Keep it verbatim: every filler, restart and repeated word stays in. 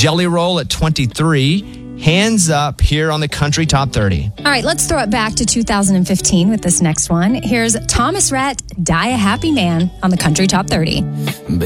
Jelly Roll at twenty-three. Hands up here on the Country Top thirty. All right, let's throw it back to two thousand fifteen with this next one. Here's Thomas Rhett, Die a Happy Man on the Country Top thirty.